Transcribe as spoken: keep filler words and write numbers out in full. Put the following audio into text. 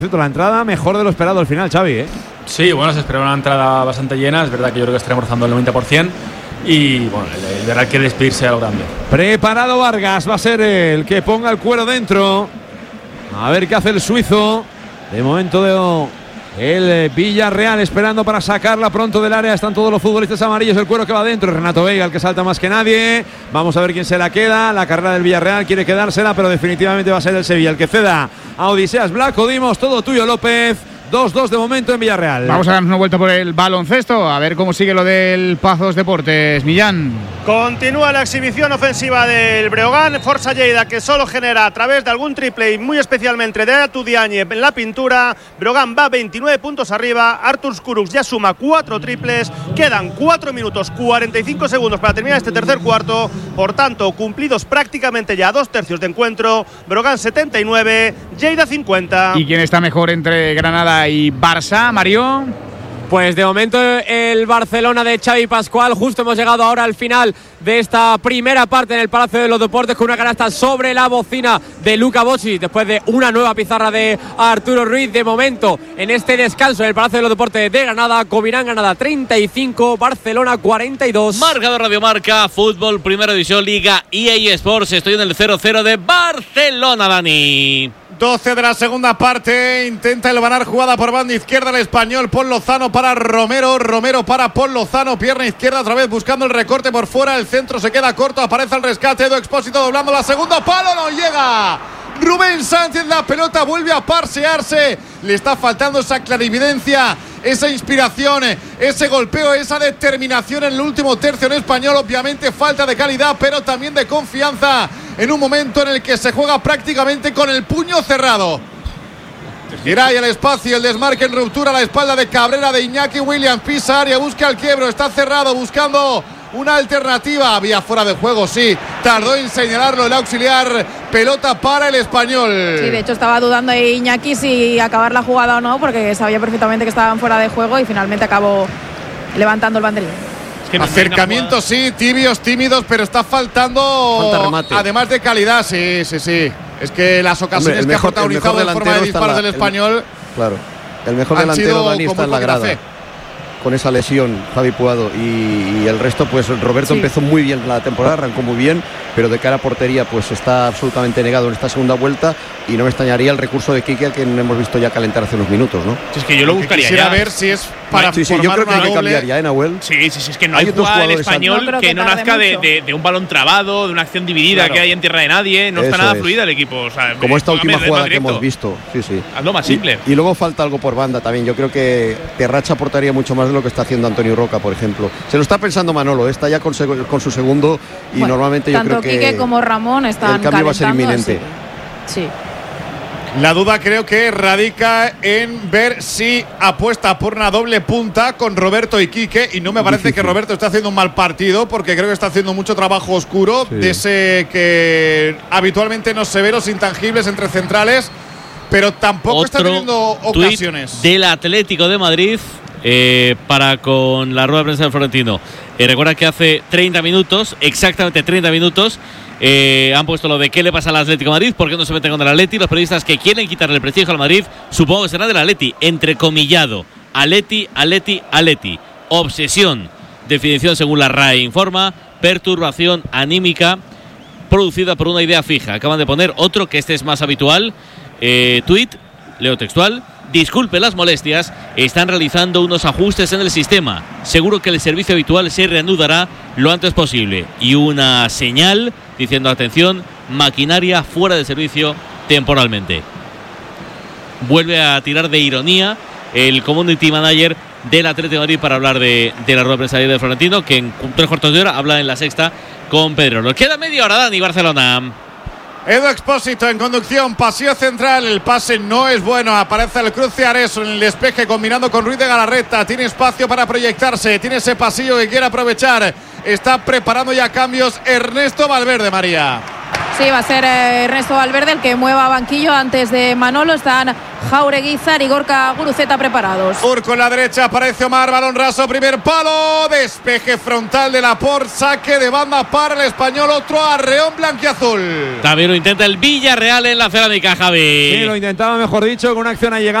La entrada mejor de lo esperado al final, Xavi, ¿eh? Sí, bueno, se esperaba una entrada bastante llena. Es verdad que yo creo que estaremos rozando el noventa por ciento. Y bueno, el Real quiere despedirse a lo grande. Preparado Vargas, va a ser el que ponga el cuero dentro. A ver qué hace el suizo. De momento de el Villarreal esperando para sacarla pronto del área. Están todos los futbolistas amarillos. El cuero que va dentro. Renato Veiga, el que salta más que nadie. Vamos a ver quién se la queda. La carrera del Villarreal quiere quedársela, pero definitivamente va a ser el Sevilla el que ceda a Odiseas Blanco. Dimos todo tuyo, López. dos dos de momento en Villarreal. Vamos a darnos una vuelta por el baloncesto, a ver cómo sigue lo del Pazos Deportes. Millán. Continúa la exhibición ofensiva del Breogán. Forza Lleida, que solo genera a través de algún triple y muy especialmente de Atudiagne en la pintura. Breogán va veintinueve puntos arriba. Artur Skurux ya suma cuatro triples. Quedan cuatro minutos cuarenta y cinco segundos para terminar este tercer cuarto. Por tanto, cumplidos prácticamente ya dos tercios de encuentro. Breogán setenta y nueve, Lleida cincuenta. ¿Y quién está mejor entre Granada y Barça, Mario? Pues de momento el Barcelona de Xavi Pascual. Justo hemos llegado ahora al final de esta primera parte en el Palacio de los Deportes con una canasta sobre la bocina de Luka Bocci después de una nueva pizarra de Arturo Ruiz. De momento en este descanso en el Palacio de los Deportes de Granada, Covirán Granada treinta y cinco, Barcelona cuarenta y dos. Marcador Radio Marca, fútbol, primera división, Liga E A Sports. Estoy en el cero cero de Barcelona, Dani. doce de la segunda parte, intenta el banar, jugada por banda izquierda el español, Pol Lozano para Romero, Romero para Pol Lozano, pierna izquierda otra vez buscando el recorte por fuera, el centro se queda corto, aparece el rescate, Edu Expósito doblando la segunda, palo, no llega Rubén Sánchez, la pelota vuelve a parsearse, le está faltando esa clarividencia, esa inspiración, ese golpeo, esa determinación en el último tercio en español. Obviamente falta de calidad, pero también de confianza en un momento en el que se juega prácticamente con el puño cerrado. Giray el espacio, el desmarque en ruptura a la espalda de Cabrera, de Iñaki Williams, pisa área, busca el quiebro, está cerrado, buscando una alternativa, había fuera de juego, sí, tardó en señalarlo el auxiliar, pelota para el español. Sí, de hecho estaba dudando de Iñaki si acabar la jugada o no, porque sabía perfectamente que estaban fuera de juego y finalmente acabó levantando el banderín. Es que no acercamientos sí, tibios, tímidos, pero está faltando, además de calidad, sí, sí, sí. Es que las ocasiones Hombre, mejor, que ha protagonizado en forma de disparos del español, el, claro, el mejor delantero Dani está en la grada. Fe. Con esa lesión, Javi Puado y, y el resto, pues Roberto sí. empezó muy bien la temporada, arrancó muy bien, pero de cara a portería pues está absolutamente negado en esta segunda vuelta y no me extrañaría el recurso de Quique, que hemos visto ya calentar hace unos minutos, ¿no? Si es que yo lo buscaría quisiera ya. ver si es para sí, sí, yo creo que hay que cambiar ya, ¿eh, Nahuel? Sí, sí, sí, es que no hay, hay jugada del español no, que, que no nazca de, de, de un balón trabado, de una acción dividida claro. que hay en tierra de nadie, no Eso está nada es. fluida el equipo. O sea, como esta última jugada que hemos visto, sí, sí. Hazlo más simple. Y, y luego falta algo por banda también, yo creo que Terracha aportaría mucho más de lo que está haciendo Antonio Roca, por ejemplo. Se lo está pensando Manolo, está ya con, con su segundo y bueno, normalmente yo creo que tanto Quique como Ramón están el cambio va a ser inminente. Sí. sí. La duda creo que radica en ver si apuesta por una doble punta con Roberto y Quique, y no me parece Difícil. que Roberto esté haciendo un mal partido, porque creo que está haciendo mucho trabajo oscuro, sí. de ese que habitualmente no se ve, los intangibles entre centrales, pero tampoco Otro está teniendo ocasiones. Del Atlético de Madrid eh, para con la rueda de prensa del Florentino. Eh, recuerda que hace treinta minutos, exactamente treinta minutos, Eh, han puesto lo de qué le pasa al Atlético de Madrid, por qué no se meten con el Atleti. Los periodistas que quieren quitarle el prestigio al Madrid, supongo que será del Atleti, entrecomillado. Atleti, Atleti, Atleti. Obsesión, definición según la R A E informa, perturbación anímica producida por una idea fija. Acaban de poner otro que este es más habitual. Eh, tweet, leo textual. Disculpe las molestias, están realizando unos ajustes en el sistema. Seguro que el servicio habitual se reanudará lo antes posible. Y una señal diciendo, atención, maquinaria fuera de servicio temporalmente. Vuelve a tirar de ironía el community manager del Atlético de Madrid para hablar de, de la rueda de prensa de Florentino, que en tres cuartos de hora habla en la sexta con Pedro. Nos queda media hora, Dani, Barcelona. Edu Expósito en conducción, pasillo central, el pase no es bueno, aparece el cruce Areso en el despeje combinando con Ruiz de Galarreta, tiene espacio para proyectarse, tiene ese pasillo que quiere aprovechar, está preparando ya cambios Ernesto Valverde, María. Sí, va a ser eh, Ernesto Valverde el que mueva banquillo antes de Manolo. Están Jauregui, Izar y Gorka Guruceta preparados. Urco en la derecha, aparece Omar, balón raso, primer palo, despeje frontal de Laporte, saque de banda para el Español, otro arreón blanquiazul. También lo intenta el Villarreal en la cerámica, Javi. Sí, lo intentaba, mejor dicho, con una acción allegada.